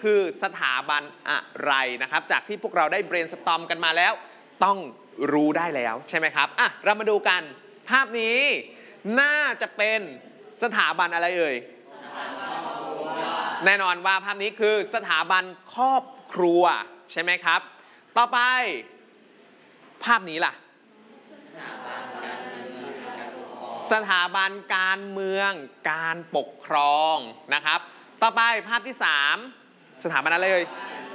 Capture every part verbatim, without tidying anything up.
คือสถาบันอะไรนะครับจากที่พวกเราได้ brainstorm กันมาแล้วต้องรู้ได้แล้วใช่ไหมครับอ่ะเรามาดูกันภาพนี้น่าจะเป็นสถาบันอะไรเอ่ยแน่นอนว่าภาพนี้คือสถาบันครอบครัวใช่ไหมครับต่อไปภาพนี้ล่ะสถาบันการเมืองการปกครองนะครับต่อไปภาพที่สามสถาบันอะไรเลย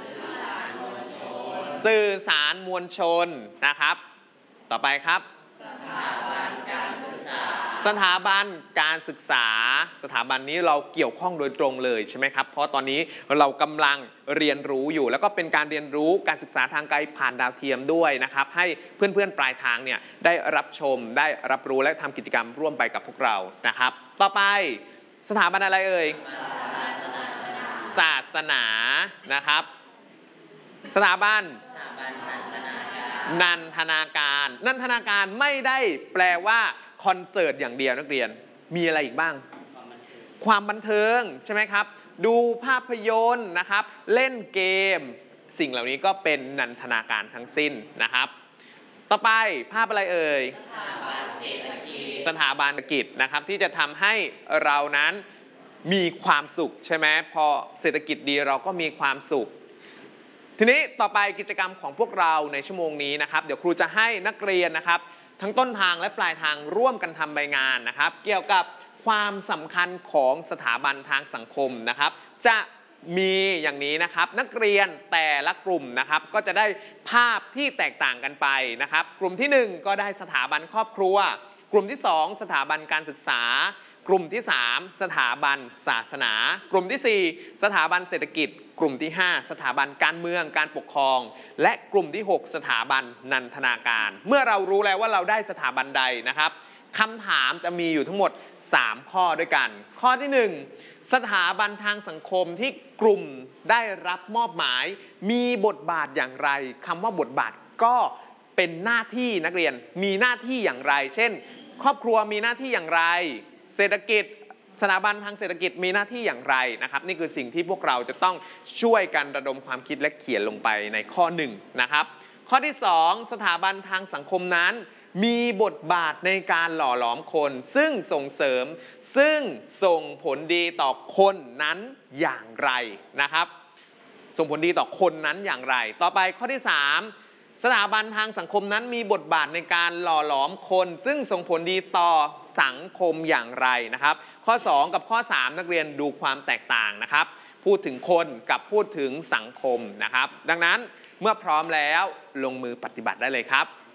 สื่อสารมวลชนนะครับต่อไปครับสถาบันการศึกษาสถาบันการศึกษาสถาบันนี้เราเกี่ยวข้องโดยตรงเลยใช่ไหมครับเพราะตอนนี้เรากำลังเรียนรู้อยู่แล้วก็เป็นการเรียนรู้การศึกษาทางไกลผ่านดาวเทียมด้วยนะครับให้เพื่อนๆปลายทางเนี่ยได้รับชมได้รับรู้และทำกิจกรรมร่วมไปกับพวกเรานะครับต่อไปสถาบันอะไรเอ่ยศาสนานะครับสถาบันนันทนาการนันทนาการไม่ได้แปลว่าคอนเสิร์ตอย่างเดียวนักเรียนมีอะไรอีกบ้างความบันเทิงใช่ไหมครับดูภาพยนตร์นะครับเล่นเกมสิ่งเหล่านี้ก็เป็นนันทนาการทั้งสิ้นนะครับต่อไปภาพอะไรเอ่ยสถาบันเศรษฐกิจสถาบันเศรษฐกิจนะครับที่จะทำให้เรานั้นมีความสุขใช่ไหมพอเศรษฐกิจดีเราก็มีความสุขทีนี้ต่อไปกิจกรรมของพวกเราในชั่วโมงนี้นะครับเดี๋ยวครูจะให้นักเรียนนะครับทั้งต้นทางและปลายทางร่วมกันทำใบงานนะครับเกี่ยวกับความสำคัญของสถาบันทางสังคมนะครับจะมีอย่างนี้นะครับนักเรียนแต่ละกลุ่มนะครับก็จะได้ภาพที่แตกต่างกันไปนะครับกลุ่มที่หนึ่งก็ได้สถาบันครอบครัวกลุ่มที่สองสถาบันการศึกษากลุ่มที่สามสถาบันศาสนากลุ่มที่สี่สถาบันเศรษฐกิจกลุ่มที่ห้าสถาบันการเมืองการปกครองและกลุ่มที่หกสถาบันนันทนาการเมื่อเรารู้แล้วว่าเราได้สถาบันใดนะครับคำถามจะมีอยู่ทั้งหมดสามข้อด้วยกันข้อที่หนึ่งสถาบันทางสังคมที่กลุ่มได้รับมอบหมายมีบทบาทอย่างไรคำว่าบทบาทก็เป็นหน้าที่นักเรียนมีหน้าที่อย่างไรเช่นครอบครัวมีหน้าที่อย่างไรเศรษฐกิจสถาบันทางเศรษฐกิจมีหน้าที่อย่างไรนะครับนี่คือสิ่งที่พวกเราจะต้องช่วยกันระดมความคิดและเขียนลงไปในข้อหนึ่งนะครับข้อที่สองสถาบันทางสังคมนั้นมีบทบาทในการหล่อหลอมคนซึ่งส่งเสริมซึ่งส่งผลดีต่อคนนั้นอย่างไรนะครับส่งผลดีต่อคนนั้นอย่างไรต่อไปข้อที่สามสถาบันทางสังคมนั้นมีบทบาทในการหล่อหลอมคนซึ่งส่งผลดีต่อสังคมอย่างไรนะครับข้อสองกับข้อสามนักเรียนดูความแตกต่างนะครับพูดถึงคนกับพูดถึงสังคมนะครับดังนั้นเมื่อพร้อมแล้วลงมือปฏิบัติได้เลยครับ